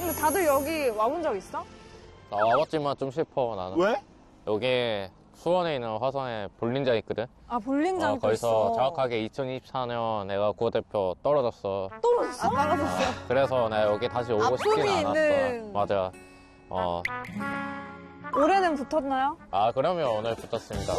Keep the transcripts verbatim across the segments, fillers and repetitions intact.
근데 다들 여기 와본 적 있어? 나 와봤지만 좀 슬퍼, 나는. 왜? 여기 수원에 있는 화성에 볼링장 있거든? 아, 볼링장 어, 거기서 정확하게 이천이십사 년 내가 국가대표 떨어졌어. 떨어졌어? 아, 떨어졌어. 어, 그래서 내가 여기 다시 오고 싶진 아픔이 않았어. 있는... 맞아. 어. 올해는 붙었나요? 아, 그러면 오늘 붙었습니다.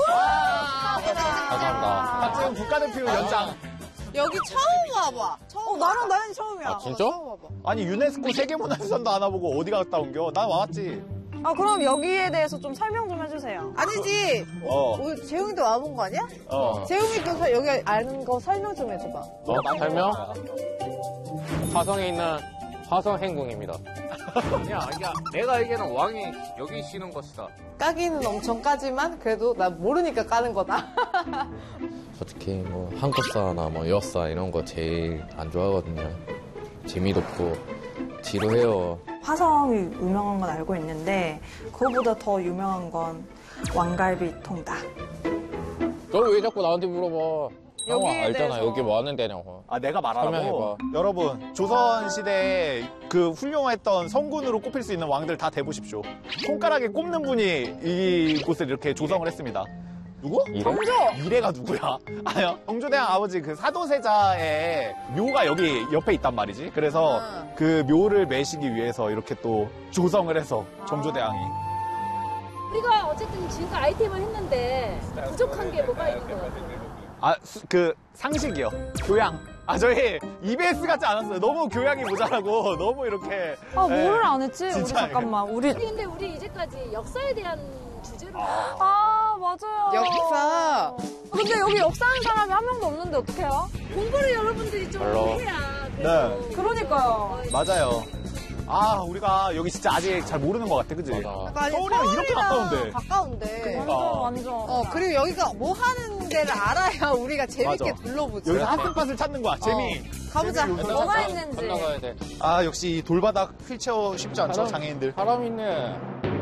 감사합니다. 박지훈 국가대표 연장. 여기 처음 와봐. 처음 어, 나랑 나연이 처음이야. 아, 진짜? 처음 와봐. 아니 유네스코 세계문화유산도 안 와보고 어디 갔다 온겨? 난 와봤지. 아, 그럼 여기에 대해서 좀 설명 좀 해주세요. 아니지. 어. 우리 재웅이도 와본 거 아니야? 어. 재웅이도 서- 여기 아는 거 설명 좀 해줘봐. 어, 설명? 화성에 있는 화성 행궁입니다. 야, 야, 내가 알기에는 왕이 여기 쉬는 것이다. 까기는 엄청 까지만 그래도 난 모르니까 까는 거다. 솔직히 뭐 한국사나 뭐 역사 이런 거 제일 안 좋아하거든요. 재미도 없고 지루해요. 화성이 유명한 건 알고 있는데 그거보다 더 유명한 건 왕갈비 통닭. 너 왜 자꾸 나한테 물어봐? 형 여기에 알잖아. 대해서. 여기 뭐 하는 데냐고. 아 내가 말하라고? 설명해봐. 여러분 조선시대에 그 훌륭했던 성군으로 꼽힐 수 있는 왕들 다 대보십시오. 손가락에 꼽는 분이 이곳을 이렇게 조성을 했습니다. 누구? 이래? 정조! 이래가 누구야? 아니요. 정조대왕 아버지 그 사도세자의 묘가 여기 옆에 있단 말이지. 그래서 아. 그 묘를 매시기 위해서 이렇게 또 조성을 해서 정조대왕이. 우리가 어쨌든 지금까지 아이템을 했는데 부족한 게 뭐가 있는 것 같아요? 아, 수- 그 상식이요. 교양. 아, 저희 이비에스 같지 않았어요. 너무 교양이 모자라고 너무 이렇게. 아, 예. 뭐를 안 했지? 우리 진짜 잠깐만. 우리. 아니, 근데 우리 이제까지 역사에 대한 주제로 아, 맞아요. 역사. 근데 여기 역사하는 사람이 한 명도 없는데 어떡해요? 공부를 여러분들이 좀 별로. 해야 네. 그래도 그러니까요. 맞아요. 아, 우리가 여기 진짜 아직 잘 모르는 것 같아, 그지? 맞아. 아니, 서울이랑 이렇게 가까운데. 가까운데. 완전, 완전. 어, 그리고 여기가 뭐 하는 데를 알아야 우리가 재밌게 맞아. 둘러보지. 여기서 한승팟을 찾는 거야, 재미. 가보자. 재미 요소 뭐가 찾자. 있는지. 건너가야 돼. 아, 역시 이 돌바닥 휠체어 쉽지 않죠, 사람- 장애인들. 사람 있네.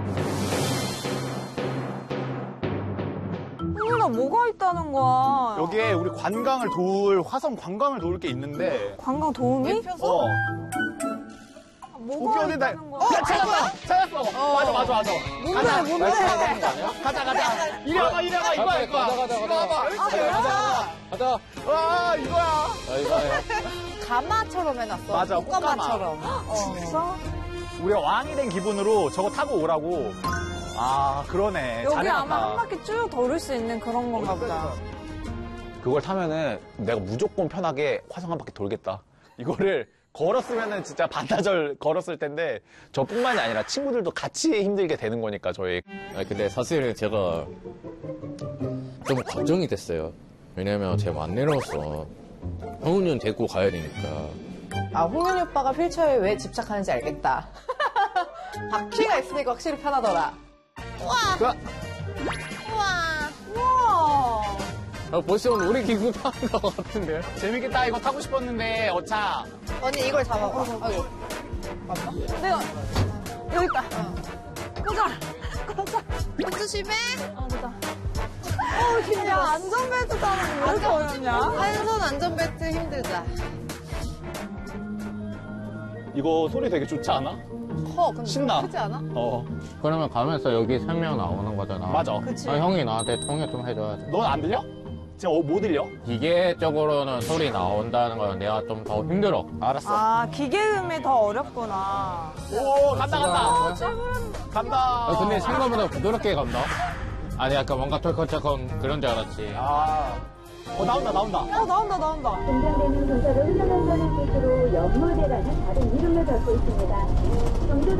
흥민아, 뭐가 있다는 거야? 여기에 우리 관광을 도울, 화성 관광을 도울 게 있는데. 관광 도우미? 어. 뭐가 어디다. 있다는 어, 거야? 찾았어! 찾았어! 맞아, 맞아, 맞아. 가자, 뭔데? 가자, 가자. 이리 와봐, 이리 와봐, 이거야, 이거야. 가자, 가자, 이리 가자. 와봐. 가자, 가자, 가자. 가자. 와, 이거야. 아, 이거예요. 가마처럼 해놨어. 맞아, 꽃가마처럼. 진짜? 우리가 왕이 된 기분으로 저거 타고 오라고. 아, 그러네. 여기 잘해놨다. 아마 한 바퀴 쭉 돌을 수 있는 그런 건가 보다. 그걸 타면은 내가 무조건 편하게 화성 한 바퀴 돌겠다. 이거를 걸었으면은 진짜 반나절 걸었을 텐데 저뿐만이 아니라 친구들도 같이 힘들게 되는 거니까 저희. 아 근데 사실 제가 좀 걱정이 됐어요. 왜냐면 제가 안 내려왔어. 형은 데리고 가야 되니까. 아, 홍현이 오빠가 휠체어에 왜 집착하는지 알겠다. 바퀴가 있으니까 확실히 편하더라. 그, 우와. 우와. 아, 벌써 우리 기구 타는 것 같은데. 재밌겠다. 이거 타고 싶었는데 어차. 언니 이걸 잡아봐. 아이고. 내가, 여기 있다. 꽂아. 꽂아. 조심해. 어, 꽂아. 어, 진짜 안전벨트 타는 거 왜 이렇게 어렵냐? 한손 안전벨트 힘들다. 이거 소리 되게 좋지 않아? 커. 근데 신나. 크지 않아? 어. 그러면 가면서 여기 설명 나오는 거잖아. 맞아. 그치. 아, 형이 나한테 통역 좀 해줘야 돼. 넌 안 들려? 진짜 어, 뭐 들려? 기계적으로는 소리 나온다는 건 내가 좀 더 힘들어. 알았어. 아, 기계음이 더 어렵구나. 오, 간다, 간다. 간다. 아, 근데 생각보다 부드럽게 간다. 아니, 약간 뭔가 털컹털컹 그런 줄 알았지. 아. 어, 나온다, 나온다. 어, 나온다, 나온다. 등장되는 동사로 흘러간다는 뜻으로 연무대라는 다른 이름을 갖고 있습니다. 정조